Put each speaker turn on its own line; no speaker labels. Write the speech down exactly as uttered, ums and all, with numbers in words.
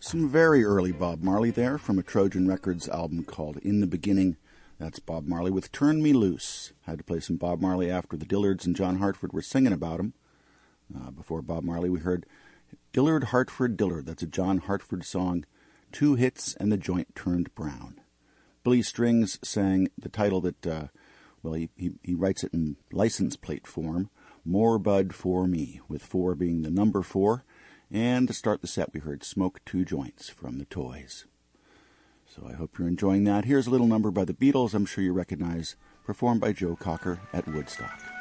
Some very early Bob Marley there from a Trojan Records album called In the Beginning. That's Bob Marley with Turn Me Loose. Had to play some Bob Marley after the Dillards and John Hartford were singing about him. Uh, before Bob Marley, we heard Dillard, Hartford, Dillard. That's a John Hartford song. Two hits and the joint turned brown. Billy Strings sang the title that, uh, well, he, he, he writes it in license plate form, More Bud for Me, with four being the number four. And to start the set, we heard Smoke Two Joints from the Toys. So I hope you're enjoying that. Here's a little number by the Beatles I'm sure you recognize, performed by Joe Cocker at Woodstock.